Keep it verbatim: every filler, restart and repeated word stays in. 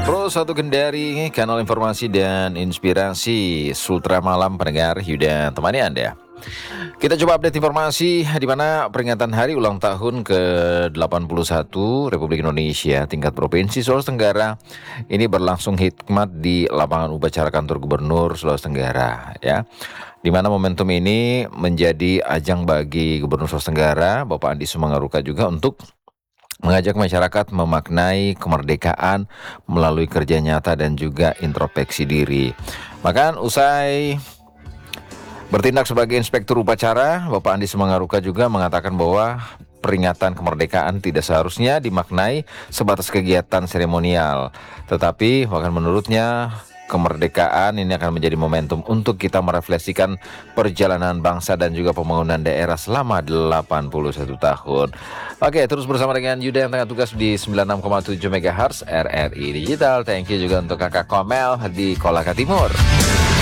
Pro satu Kendari, kanal informasi dan inspirasi Sultra Malam pendengar Yuda temani Anda. Kita coba update informasi di mana peringatan hari ulang tahun ke delapan puluh satu Republik Indonesia tingkat Provinsi Sulawesi Tenggara ini berlangsung hikmat di lapangan upacara kantor Gubernur Sulawesi Tenggara ya. Di mana momentum ini menjadi ajang bagi Gubernur Sulawesi Tenggara Bapak Andi Sumangaruka juga untuk mengajak masyarakat memaknai kemerdekaan melalui kerja nyata dan juga introspeksi diri. Bahkan usai bertindak sebagai inspektur upacara, Bapak Andi Sumangaruka juga mengatakan bahwa peringatan kemerdekaan tidak seharusnya dimaknai sebatas kegiatan seremonial. Tetapi bahkan menurutnya kemerdekaan ini akan menjadi momentum untuk kita merefleksikan perjalanan bangsa dan juga pembangunan daerah selama delapan puluh satu tahun. Oke, terus bersama dengan Yuda yang tengah tugas di sembilan puluh enam koma tujuh megahertz R R I Digital. Thank you juga untuk kakak Komel di Kolaka Timur.